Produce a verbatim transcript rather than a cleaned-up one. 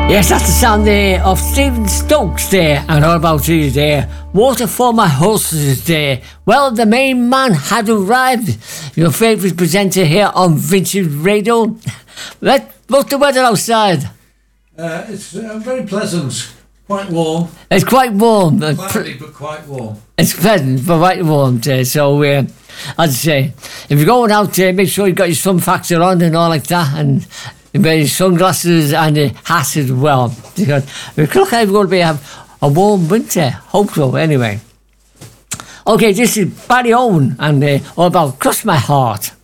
Yes, that's the sound there of Stephen Stokes there, and all about you there. Water for my horses there. Well, the main man had arrived. Your favourite presenter here on Vintage Radio. Let, what's the weather outside? Uh, it's uh, very pleasant, quite warm. It's quite warm. Cloudy, but quite warm. It's pleasant, but quite warm there. So, uh, as I say, if you're going out there, make sure you've got your sun factor on and all like that, and your sunglasses and a hat as well. Because it looks like we're going to be have a warm winter. Hope so, anyway. Okay, this is Barry Owen and uh, all about Cross My Heart.